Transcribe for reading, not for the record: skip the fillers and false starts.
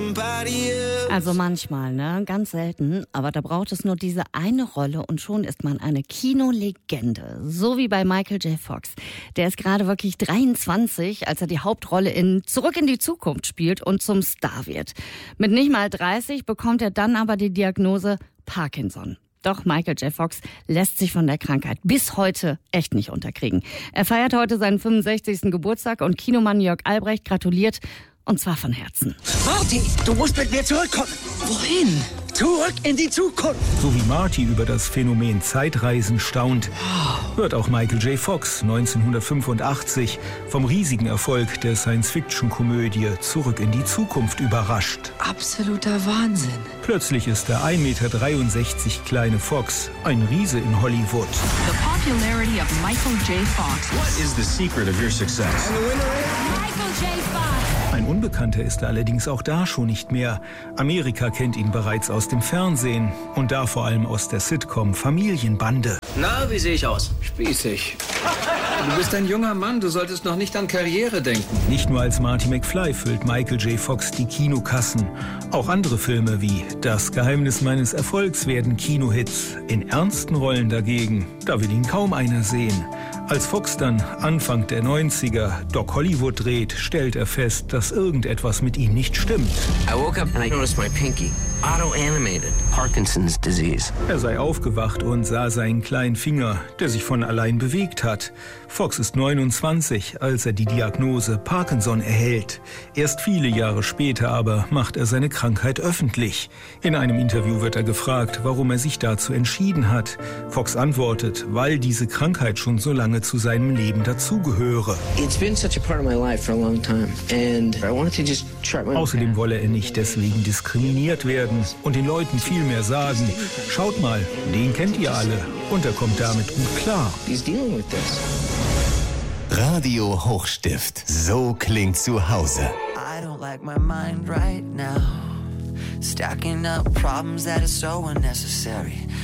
Also manchmal, ne? Ganz selten. Aber da braucht es nur diese eine Rolle und schon ist man eine Kinolegende. So wie bei Michael J. Fox. Der ist gerade wirklich 23, als er die Hauptrolle in Zurück in die Zukunft spielt und zum Star wird. Mit nicht mal 30 bekommt er dann aber die Diagnose Parkinson. Doch Michael J. Fox lässt sich von der Krankheit bis heute echt nicht unterkriegen. Er feiert heute seinen 65. Geburtstag und Kinomann Jörg Albrecht gratuliert, und zwar von Herzen. Marty, du musst mit mir zurückkommen. Wohin? Zurück in die Zukunft. So wie Marty über das Phänomen Zeitreisen staunt, wird auch Michael J. Fox 1985 vom riesigen Erfolg der Science-Fiction-Komödie Zurück in die Zukunft überrascht. Absoluter Wahnsinn. Plötzlich ist der 1,63 Meter kleine Fox ein Riese in Hollywood. The popularity of Michael J. Fox. What is the secret of your success? Michael J. Fox. Ein Unbekannter ist er allerdings auch da schon nicht mehr. Amerika kennt ihn bereits aus dem Fernsehen und da vor allem aus der Sitcom Familienbande. Na, wie sehe ich aus? Spießig. Du bist ein junger Mann, du solltest noch nicht an Karriere denken. Nicht nur als Marty McFly füllt Michael J. Fox die Kinokassen. Auch andere Filme wie Das Geheimnis meines Erfolgs werden Kinohits. In ernsten Rollen dagegen, da will ihn kaum einer sehen. Als Fox dann Anfang der 90er Doc Hollywood dreht, stellt er fest, dass irgendetwas mit ihm nicht stimmt. I woke up and I noticed my pinky. Auto-animated. Parkinson's disease. Er sei aufgewacht und sah seinen kleinen Finger, der sich von allein bewegt hat. Fox ist 29, als er die Diagnose Parkinson erhält. Erst viele Jahre später aber macht er seine Krankheit öffentlich. In einem Interview wird er gefragt, warum er sich dazu entschieden hat. Fox antwortet, weil diese Krankheit schon so lange zu seinem Leben dazugehöre. It's been such a part of my life for a long time and I wanted to just chart my Außerdem wolle er nicht deswegen diskriminiert werden und den Leuten viel mehr sagen, schaut mal, den kennt ihr alle und er kommt damit gut klar. He's dealing with this. Radio Hochstift. So klingt zu Hause. I don't like my mind right now. Stacking up problems that are so unnecessary.